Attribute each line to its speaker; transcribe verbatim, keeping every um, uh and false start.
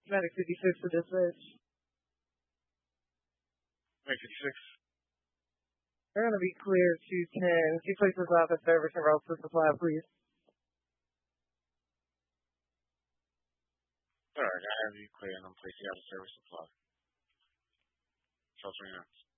Speaker 1: Medic fifty-six to dispatch.
Speaker 2: Medic fifty-six.
Speaker 1: They're going to be clear to ten. Two places off at service and route to supply, please.
Speaker 2: Alright, I have you clear and I'm placing out of service supply. Sheltering out.